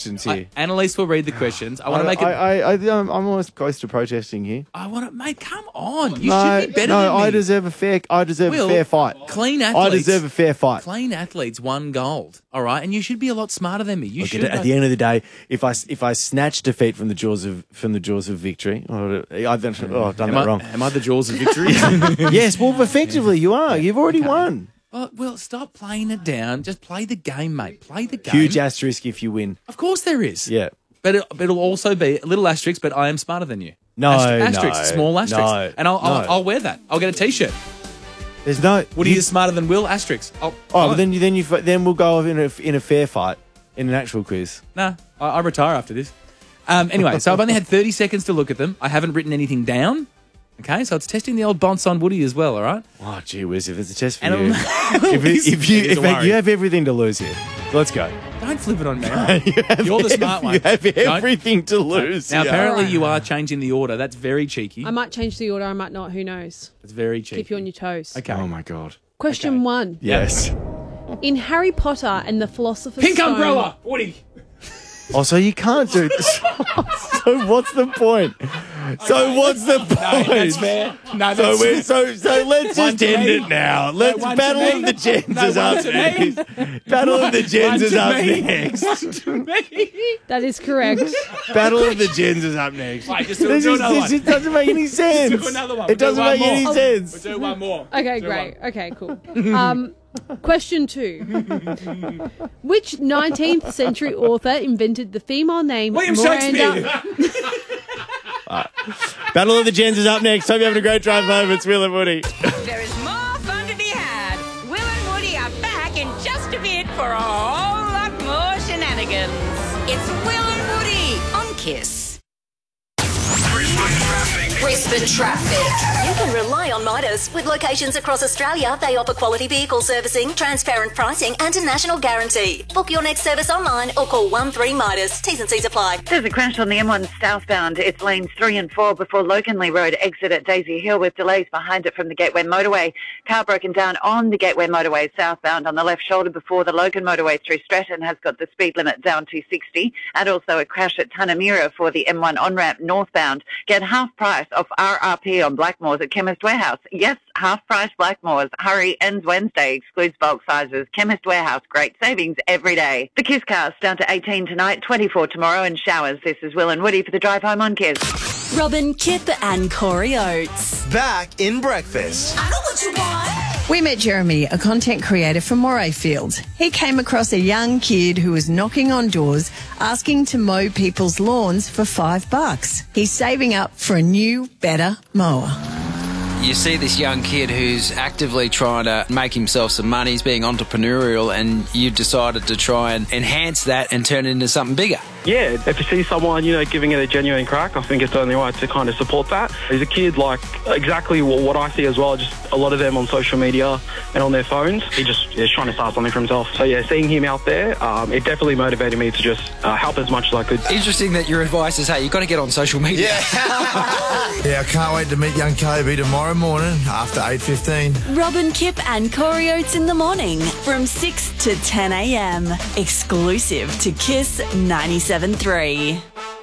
questions here. Annalise will read the questions. I want to make it. I'm almost close to protesting here. I want to, mate. Come on, you should be better than me. I deserve a fair fight. Clean athletes. I deserve a fair fight. Clean athletes won gold. All right, and you should be a lot smarter than me. You should. At the end of the day, if I snatch defeat from the jaws of victory, I've done that wrong. Am I the jaws of victory? Yes. Well, effectively, you are. You've already won. Well, stop playing it down. Just play the game, mate. Play the game. Huge asterisk if you win. Of course there is. Yeah. But it'll also be a little asterisk, but I am smarter than you. No, asterisk, small asterisk. No, and I'll wear that. I'll get a T-shirt. There's no... Woody is smarter than Will, asterisk. But then we'll go in a fair fight in an actual quiz. Nah, I retire after this. Anyway, so I've only had 30 seconds to look at them. I haven't written anything down. Okay, so it's testing the old bonce on Woody as well, all right? Oh, gee whiz, if it's a test for you. You have everything to lose here. Let's go. Don't flip it on me. You're the smart one. You have everything to lose. Now, apparently you are changing the order. That's very cheeky. I might change the order, I might not, who knows? That's very cheeky. Keep you on your toes. Okay. Oh, my God. Question 1. Yes. In Harry Potter and the Philosopher's Pink Stone... umbrella, Woody. Oh, so you can't do this. So what's the point? What's the point? No, that's fair. No, that's So let's just end it now. Let's Battle of the Gens is up next. Battle of the Gens is up next. That is correct. Battle of the Gens is up next. Right, just do another one. It doesn't make any sense. Do another one. It doesn't make any sense. We'll do one more. Okay, great. Okay, cool. Question 2. Which 19th century author invented the female name William Miranda? Shakespeare. Battle of the Gens is up next. Hope you're having a great drive home. It's Will and Woody. There is more fun to be had. Will and Woody are back in just a bit for a whole lot more shenanigans. It's Will and Woody on Kiss. Brisbane Traffic. You can rely on Midas. With locations across Australia, they offer quality vehicle servicing, transparent pricing and a national guarantee. Book your next service online or call 13 Midas. T's and C's apply. There's a crash on the M1 southbound. It's lanes 3 and 4 before Loganley Road exit at Daisy Hill with delays behind it from the Gateway Motorway. Car broken down on the Gateway Motorway southbound on the left shoulder before the Logan Motorway through Stratton has got the speed limit down to 60. And also a crash at Tunamira for the M1 on-ramp northbound. Get half price off RRP on Blackmores at Chemist Warehouse. Yes, half price Blackmores. Hurry, ends Wednesday. Excludes bulk sizes. Chemist Warehouse. Great savings every day. The Kiss Cast down to 18 tonight, 24 tomorrow and showers. This is Will and Woody for the drive home on Kiss. Robin, Kip and Corey Oates. Back in breakfast. I know what you want. We met Jeremy, a content creator from Morayfield. He came across a young kid who was knocking on doors asking to mow people's lawns for $5. He's saving up for a new, better mower. You see this young kid who's actively trying to make himself some money, he's being entrepreneurial, and you've decided to try and enhance that and turn it into something bigger. Yeah, if you see someone, giving it a genuine crack, I think it's only right to kind of support that. He's a kid like exactly what I see as well, just a lot of them on social media and on their phones. He just is trying to start something for himself. So yeah, seeing him out there, it definitely motivated me to just help as much as I could. Interesting that your advice is, hey, you've got to get on social media. Yeah, I can't wait to meet young KB tomorrow morning after 8:15. Robin, Kip and Corey Oates in the morning from 6 to 10 a.m. Exclusive to Kiss 97.3.